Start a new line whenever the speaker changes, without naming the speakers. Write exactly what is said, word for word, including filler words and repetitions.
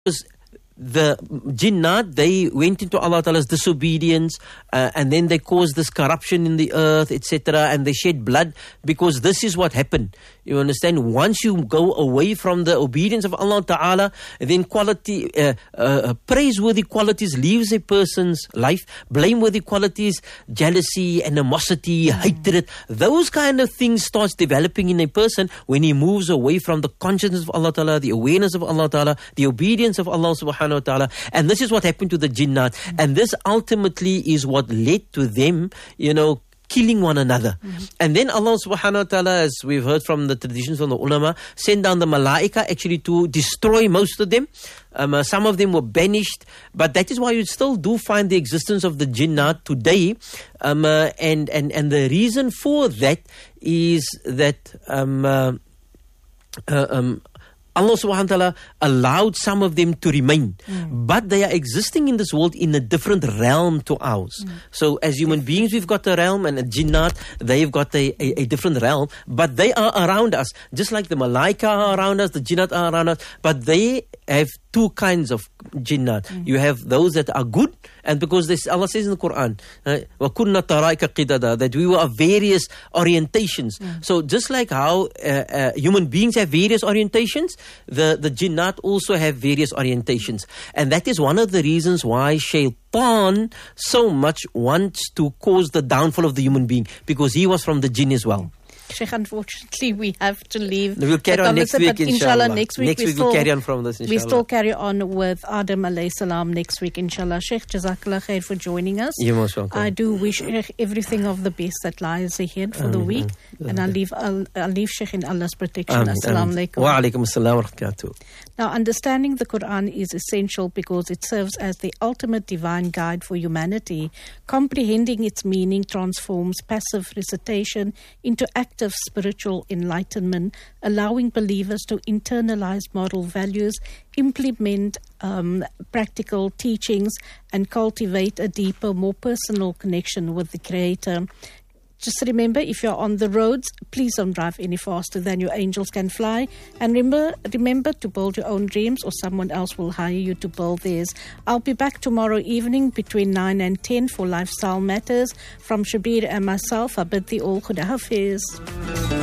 because the jinnat, they went into Allah Ta'ala's disobedience, uh, and then they caused this corruption in the earth, et cetera, and they shed blood, because this is what happened. You understand? Once you go away from the obedience of Allah Ta'ala, then quality, uh, uh, praiseworthy qualities leaves a person's life. Blameworthy qualities, jealousy, animosity, mm. hatred, those kind of things starts developing in a person when he moves away from the consciousness of Allah Ta'ala, the awareness of Allah Ta'ala, the obedience of Allah Subhanahu wa Ta'ala. And this is what happened to the jinnat. Mm. And this ultimately is what led to them, you know, killing one another. Mm-hmm. And then Allah subhanahu wa ta'ala, as we've heard from the traditions from the ulama, sent down the malaika actually to destroy most of them. Um, uh, some of them were banished, but that is why you still do find the existence of the jinnat today. Um, uh, and, and, and the reason for that is that um, uh, uh, um, Allah subhanahu wa ta'ala allowed some of them to remain. Mm. But they are existing in this world in a different realm to ours. Mm. So as human beings, we've got a realm, and a jinnat, they've got a, a, a different realm. But they are around us. Just like the malaika are around us, the jinnat are around us. But they have two kinds of jinnat. Mm. You have those that are good, and because this, Allah says in the Quran, وَكُنَّ طَرَائِكَ قِدَدًا, that we were of various orientations. Mm. So just like how uh, uh, human beings have various orientations, the, the jinnat also have various orientations. And that is one of the reasons why Shaitan so much wants to cause the downfall of the human being, because he was from the jinn as well.
Sheikh, unfortunately, we have to leave.
We'll carry on next week, inshallah.
Next week,
next
we
week
still,
we'll carry on from this, inshallah.
We still carry on with Adam alayhi salam next week, inshallah. Sheikh, Jazakallah khair for joining us.
You're most welcome.
I do wish Sheikh everything of the best that lies ahead for um, the week. Um, and I'll leave, I'll, I'll leave Sheikh in Allah's protection.
Um,
Assalamu alaikum.
Wa alaikum assalam wa rahmatullahi.
Now, understanding the Quran is essential because it serves as the ultimate divine guide for humanity. Comprehending its meaning transforms passive recitation into active spiritual enlightenment, allowing believers to internalize moral values, implement um, practical teachings, and cultivate a deeper, more personal connection with the Creator. Just remember, if you're on the roads, please don't drive any faster than your angels can fly. And remember, remember to build your own dreams, or someone else will hire you to build theirs. I'll be back tomorrow evening between nine and ten for Lifestyle Matters. From Shabir and myself, I bid thee all Khuda Hafiz.